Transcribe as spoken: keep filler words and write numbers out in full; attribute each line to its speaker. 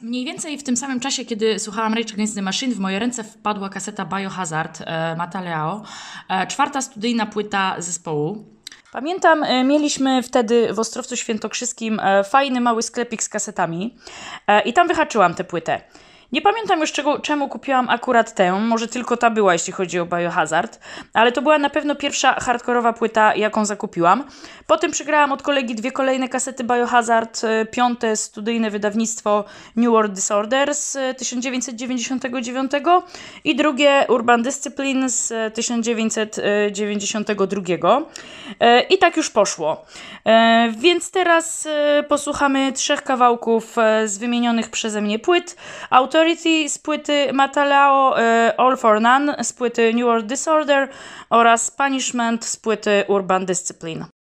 Speaker 1: Mniej więcej w tym samym czasie, kiedy słuchałam Rage Against the Machine, w moje ręce wpadła kaseta Biohazard e, Mataleao, e, czwarta studyjna płyta zespołu. Pamiętam, e, mieliśmy wtedy w Ostrowcu Świętokrzyskim e, fajny mały sklepik z kasetami e, i tam wyhaczyłam tę płytę. Nie pamiętam już czego, czemu kupiłam akurat tę, może tylko ta była, jeśli chodzi o Biohazard, ale to była na pewno pierwsza hardkorowa płyta, jaką zakupiłam. Potem przygrałam od kolegi dwie kolejne kasety Biohazard, piąte studyjne wydawnictwo New World Disorder z tysiąc dziewięćset dziewięćdziesiątego dziewiątego i drugie Urban Discipline z tysiąc dziewięćset dziewięćdziesiątego drugiego. I tak już poszło. Więc teraz posłuchamy trzech kawałków z wymienionych przeze mnie płyt. Authority z płyty Mataleao, All for None z płyty New World Disorder oraz Punishment z płyty Urban Discipline.